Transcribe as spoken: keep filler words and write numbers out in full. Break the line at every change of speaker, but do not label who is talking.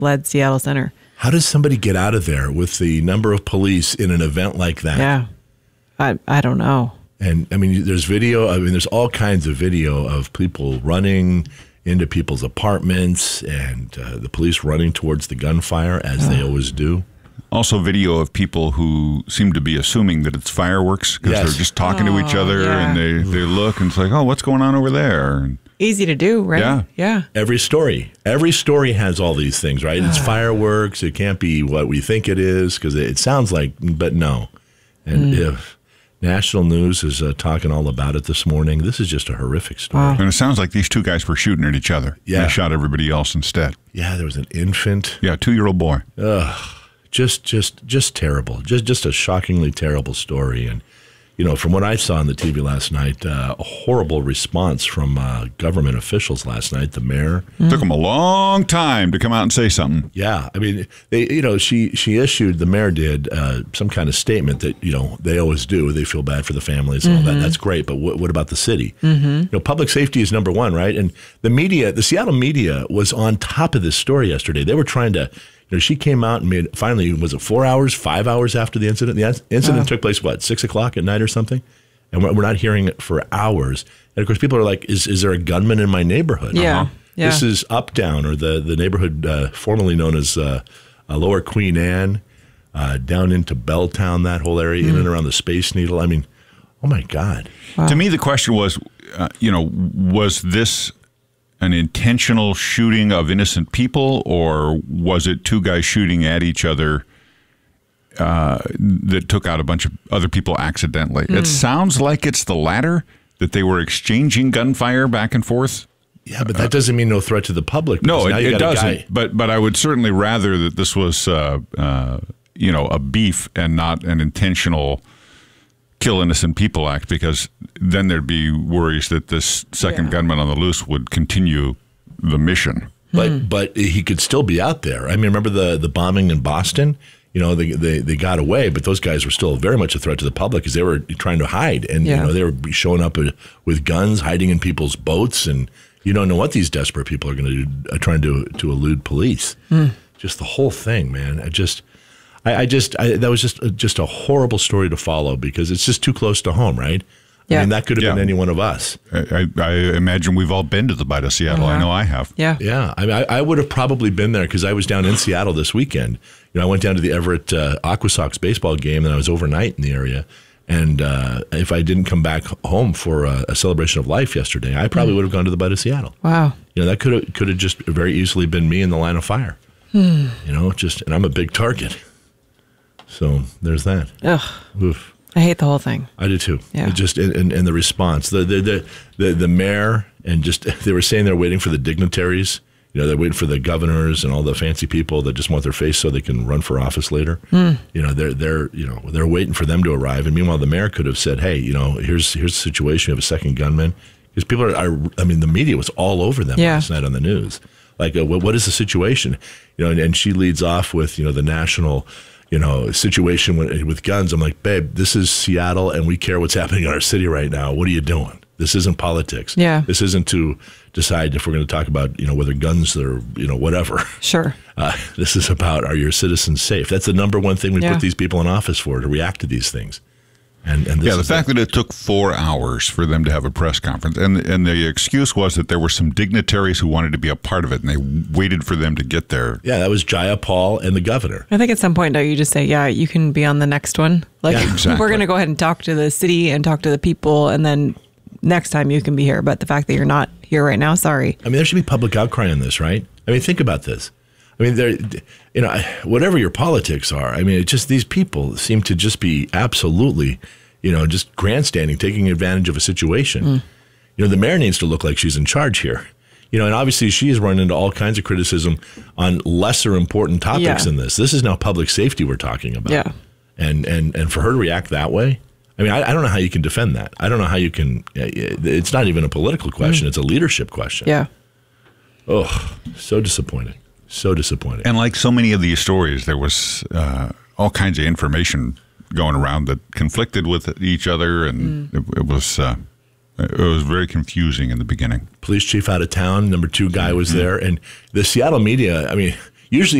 led Seattle Center.
How does somebody get out of there with the number of police in an event like that?
Yeah, I I don't know.
And I mean, there's video. I mean, there's all kinds of video of people running into people's apartments and uh, the police running towards the gunfire as oh. they always do.
Also video of people who seem to be assuming that it's fireworks because yes. they're just talking oh, to each other yeah. and they, they look and it's like, oh, what's going on over there? And
easy to do, right?
Yeah.
Yeah.
Every story. Every story has all these things, right? It's fireworks. It can't be what we think it is because it sounds like, but no. And mm. if national news is uh, talking all about it this morning, this is just a horrific story.
Wow.
And it sounds like these two guys were shooting at each other.
Yeah.
They shot everybody else instead.
Yeah, there was an infant.
Yeah, two-year-old boy.
Ugh. Just, just, just terrible. Just, just a shockingly terrible story. And, you know, from what I saw on the T V last night, uh, a horrible response from uh, government officials last night. The mayor
mm. took them a long time to come out and say something.
Yeah, I mean, they, you know, she she issued, the mayor did uh, some kind of statement that, you know, they always do. They feel bad for the families and mm-hmm. all that. That's great. But what, what about the city?
Mm-hmm.
You know, public safety is number one, right? And the media, the Seattle media, was on top of this story yesterday. They were trying to. You know, she came out and made, finally, was it four hours, five hours after the incident? The incident oh. took place, what, six o'clock at night or something? And we're, we're not hearing it for hours. And, of course, people are like, is is there a gunman in my neighborhood?
Yeah.
Uh-huh.
yeah.
This is Uptown, or the, the neighborhood uh, formerly known as uh, uh, Lower Queen Anne, uh, down into Belltown, that whole area, mm. in and around the Space Needle. I mean, oh, my God.
Wow. To me, the question was, uh, you know, was this an intentional shooting of innocent people, or was it two guys shooting at each other uh, that took out a bunch of other people accidentally? Mm. It sounds like it's the latter, that they were exchanging gunfire back and forth.
Yeah, but that doesn't mean no threat to the public.
No, it, it doesn't. But but I would certainly rather that this was, uh, uh, you know, a beef and not an intentional kill innocent people act, because then there'd be worries that this second yeah. gunman on the loose would continue the mission.
But hmm. but he could still be out there. I mean, remember the, the bombing in Boston? You know, they, they they got away, but those guys were still very much a threat to the public because they were trying to hide. And, yeah. you know, they were showing up with guns, hiding in people's boats. And you don't know what these desperate people are going to do, uh, trying to, to elude police.
Hmm.
Just the whole thing, man. I just... I, I just I, that was just a, just a horrible story to follow because it's just too close to home, right?
Yeah.
I mean, that could have
yeah.
been any one of us.
I, I, I imagine we've all been to the Bite of Seattle. Uh-huh. I know I have.
Yeah,
yeah. I mean, I, I would have probably been there because I was down in Seattle this weekend. You know, I went down to the Everett uh, Aqua Sox baseball game, and I was overnight in the area. And uh, if I didn't come back home for a, a celebration of life yesterday, I probably mm. would have gone to the Bite of Seattle.
Wow.
You know, that could have could have just very easily been me in the line of fire.
Hmm.
You know, just and I'm a big target. So there's that.
Ugh.
Oof.
I hate the whole thing.
I do too.
Yeah.
It just and, and the response, the the, the the the mayor, and just they were saying they're waiting for the dignitaries. You know, they're waiting for the governors and all the fancy people that just want their face so they can run for office later.
Mm.
You know, they're they're you know they're waiting for them to arrive. And meanwhile, the mayor could have said, "Hey, you know, here's here's the situation. You have a second gunman." Because people are, are, I mean, the media was all over them
yeah.
last night on the news. Like, uh, what, what is the situation? You know, and, and she leads off with, you know, the national, you know, situation with, with guns. I'm like, babe, this is Seattle, and we care what's happening in our city right now. What are you doing? This isn't politics.
Yeah.
This isn't to decide if we're going to talk about, you know, whether guns are, you know, whatever.
Sure.
Uh, this is about, are your citizens safe? That's the number one thing we
yeah.
put these people in office for, to react to these things. And, and this
yeah, the
is
fact
it.
that it took four hours for them to have a press conference, and and the excuse was that there were some dignitaries who wanted to be a part of it, and they waited for them to get there.
Yeah, that was Jaya Paul and the governor.
I think at some point, don't you just say, yeah, you can be on the next one? Like,
Yeah,
exactly.
we're going to go ahead and talk to the city and talk to the people, and then next time you can be here. But the fact that you're not here right now, sorry.
I mean, there should be public outcry on this, right? I mean, think about this. I mean, there, you know, whatever your politics are, I mean, it just, these people seem to just be absolutely, you know, just grandstanding, taking advantage of a situation. Mm. You know, the mayor needs to look like she's in charge here. You know, and obviously she has run into all kinds of criticism on lesser important topics
yeah.
than this. This is now public safety we're talking about.
Yeah.
And, and, and for her to react that way, I mean, I, I don't know how you can defend that. I don't know how you can, it's not even a political question. Mm. It's a leadership question.
Yeah.
Oh, so disappointing. So disappointing.
And like so many of these stories, there was uh, all kinds of information going around that conflicted with each other, and mm. it, it was uh, it was very confusing in the beginning.
Police chief out of town, number two guy was mm-hmm. there, and the Seattle media, I mean, usually